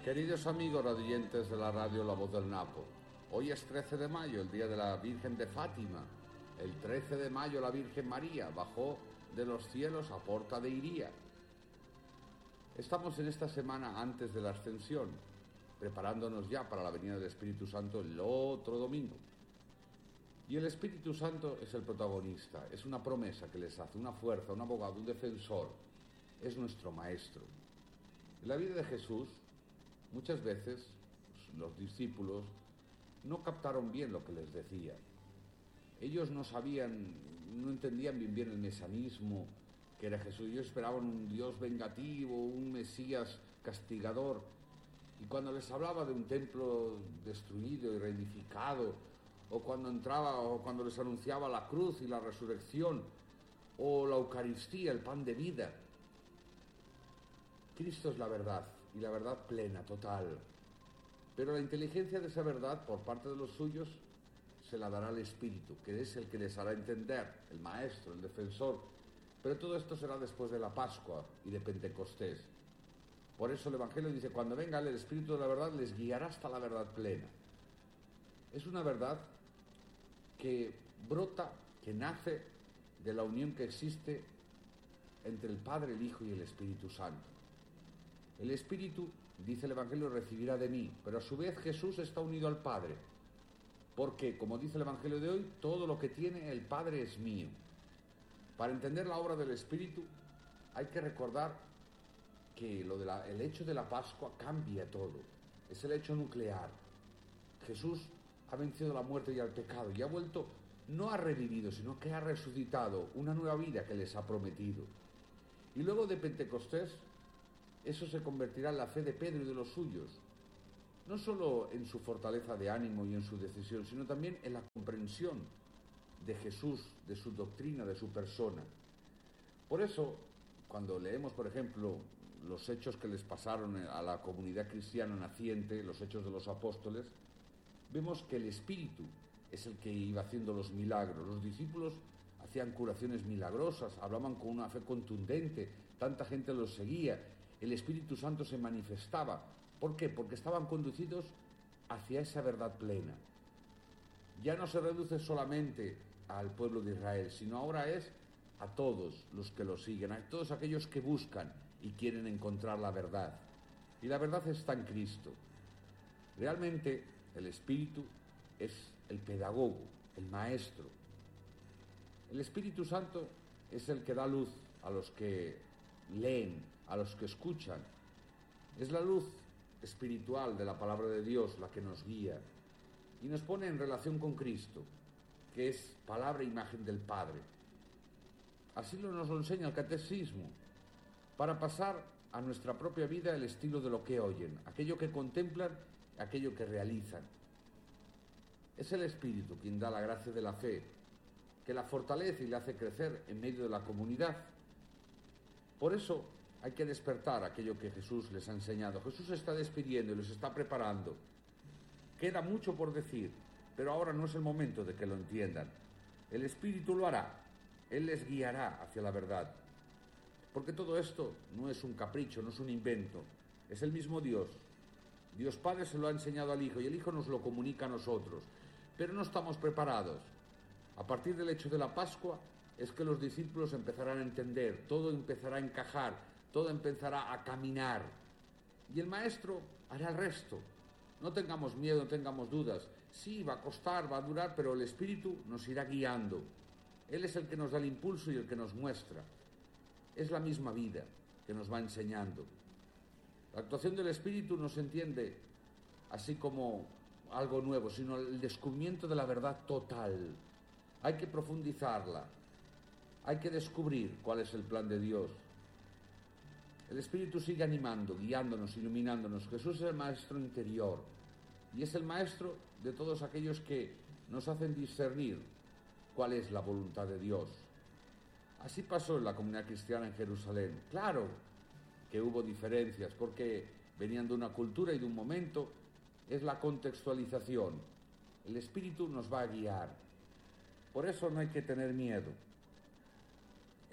Queridos amigos radioyentes de la radio La Voz del Napo, hoy es 13 de mayo, el día de la Virgen de Fátima. El 13 de mayo la Virgen María bajó de los cielos a Porta de Iría. Estamos en esta semana antes de la Ascensión, preparándonos ya para la venida del Espíritu Santo el otro domingo. Y el Espíritu Santo es el protagonista, es una promesa que les hace, una fuerza, un abogado, un defensor, es nuestro maestro. En la vida de Jesús, muchas veces los discípulos no captaron bien lo que les decía. Ellos no sabían, no entendían bien el mesianismo que era Jesús. Ellos esperaban un Dios vengativo, un Mesías castigador. Y cuando les hablaba de un templo destruido y reedificado, o cuando entraba, o cuando les anunciaba la cruz y la resurrección, o la Eucaristía, el pan de vida, Cristo es la verdad, y la verdad plena, total. Pero la inteligencia de esa verdad, por parte de los suyos, se la dará el Espíritu, que es el que les hará entender, el Maestro, el defensor. Pero todo esto será después de la Pascua y de Pentecostés. Por eso el Evangelio dice, cuando venga el Espíritu de la verdad, les guiará hasta la verdad plena. Es una verdad que brota, que nace de la unión que existe entre el Padre, el Hijo y el Espíritu Santo. El Espíritu, dice el Evangelio, recibirá de mí, pero a su vez Jesús está unido al Padre, porque, como dice el Evangelio de hoy, todo lo que tiene el Padre es mío. Para entender la obra del Espíritu hay que recordar que el hecho de la Pascua cambia todo, es el hecho nuclear. Jesús ha vencido la muerte y al pecado y ha vuelto, no ha revivido, sino que ha resucitado una nueva vida que les ha prometido. Y luego de Pentecostés, eso se convertirá en la fe de Pedro y de los suyos, no solo en su fortaleza de ánimo y en su decisión, sino también en la comprensión de Jesús, de su doctrina, de su persona. Por eso, cuando leemos, por ejemplo, los hechos que les pasaron a la comunidad cristiana naciente, los hechos de los apóstoles, vemos que el Espíritu es el que iba haciendo los milagros. Los discípulos hacían curaciones milagrosas, hablaban con una fe contundente, tanta gente los seguía. El Espíritu Santo se manifestaba. ¿Por qué? Porque estaban conducidos hacia esa verdad plena. Ya no se reduce solamente al pueblo de Israel, sino ahora es a todos los que lo siguen, a todos aquellos que buscan y quieren encontrar la verdad. Y la verdad está en Cristo. Realmente el Espíritu es el pedagogo, el maestro. El Espíritu Santo es el que da luz a los que leen, a los que escuchan. Es la luz espiritual de la palabra de Dios la que nos guía y nos pone en relación con Cristo, que es palabra e imagen del Padre. Así nos lo enseña el catecismo, para pasar a nuestra propia vida el estilo de lo que oyen, aquello que contemplan, aquello que realizan. Es el Espíritu quien da la gracia de la fe, que la fortalece y la hace crecer en medio de la comunidad. Por eso hay que despertar aquello que Jesús les ha enseñado. Jesús se está despidiendo y los está preparando. Queda mucho por decir, pero ahora no es el momento de que lo entiendan. El Espíritu lo hará, Él les guiará hacia la verdad. Porque todo esto no es un capricho, no es un invento, es el mismo Dios. Dios Padre se lo ha enseñado al Hijo y el Hijo nos lo comunica a nosotros. Pero no estamos preparados. A partir del hecho de la Pascua es que los discípulos empezarán a entender, todo empezará a encajar, todo empezará a caminar. Y el Maestro hará el resto. No tengamos miedo, no tengamos dudas. Sí, va a costar, va a durar, pero el Espíritu nos irá guiando. Él es el que nos da el impulso y el que nos muestra. Es la misma vida que nos va enseñando. La actuación del Espíritu no se entiende así como algo nuevo, sino el descubrimiento de la verdad total. Hay que profundizarla. Hay que descubrir cuál es el plan de Dios. El Espíritu sigue animando, guiándonos, iluminándonos. Jesús es el Maestro interior y es el Maestro de todos aquellos que nos hacen discernir cuál es la voluntad de Dios. Así pasó en la comunidad cristiana en Jerusalén. Claro que hubo diferencias porque venían de una cultura y de un momento. Es la contextualización. El Espíritu nos va a guiar. Por eso no hay que tener miedo.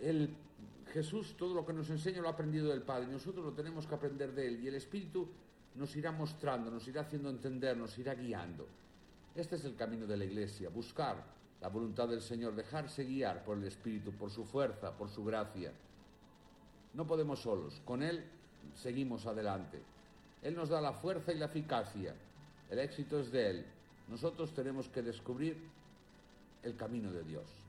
Jesús todo lo que nos enseña lo ha aprendido del Padre y nosotros lo tenemos que aprender de Él. Y el Espíritu nos irá mostrando, nos irá haciendo entender, nos irá guiando. Este es el camino de la Iglesia, buscar la voluntad del Señor, dejarse guiar por el Espíritu, por su fuerza, por su gracia. No podemos solos, con Él seguimos adelante. Él nos da la fuerza y la eficacia, el éxito es de Él. Nosotros tenemos que descubrir el camino de Dios.